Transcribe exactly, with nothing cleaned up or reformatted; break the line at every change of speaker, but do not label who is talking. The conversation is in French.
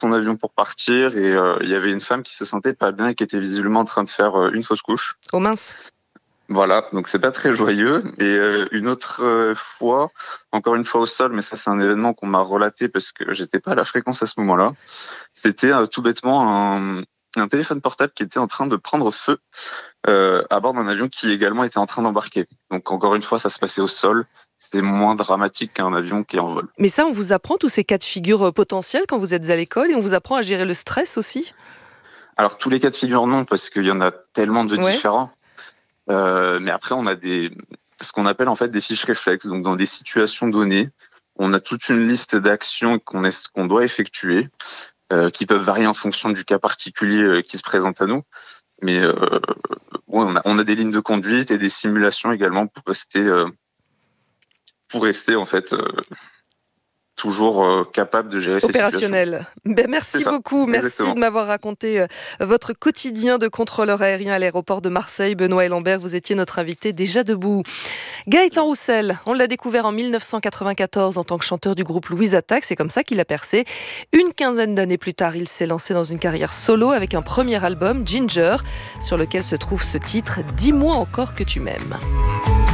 son avion pour partir et euh, il y avait une femme qui se sentait pas bien et qui était visiblement en train de faire euh, une fausse couche.
Oh mince.
Voilà, donc c'est pas très joyeux. Et euh, une autre euh, fois, encore une fois au sol, mais ça c'est un événement qu'on m'a relaté parce que j'étais pas à la fréquence à ce moment-là. C'était euh, tout bêtement un, un téléphone portable qui était en train de prendre feu euh, à bord d'un avion qui également était en train d'embarquer. Donc encore une fois, ça se passait au sol. C'est moins dramatique qu'un avion qui est en vol.
Mais ça, on vous apprend tous ces cas de figure euh, potentiels quand vous êtes à l'école et on vous apprend à gérer le stress aussi?
Alors tous les cas de figure non, parce qu'il y en a tellement de
Ouais.
différents. Euh, mais après, on a des ce qu'on appelle en fait des fiches réflexes. Donc dans des situations données, on a toute une liste d'actions qu'on est qu'on doit effectuer, euh, qui peuvent varier en fonction du cas particulier euh, qui se présente à nous. Mais euh, ouais, on a, on a des lignes de conduite et des simulations également pour rester euh, pour rester en fait euh, toujours euh, capable de gérer ces situations.
Opérationnel. Ben,
C'est
merci
ça,
beaucoup. Merci
exactement.
de m'avoir raconté euh, votre quotidien de contrôleur aérien à l'aéroport de Marseille. Benoît Lambert, vous étiez notre invité déjà debout. Gaëtan Roussel, on l'a découvert en mille neuf cent quatre-vingt-quatorze en tant que chanteur du groupe Louise Attaque. C'est comme ça qu'il a percé. Une quinzaine d'années plus tard, il s'est lancé dans une carrière solo avec un premier album, Ginger, sur lequel se trouve ce titre « Dis-moi encore que tu m'aimes ».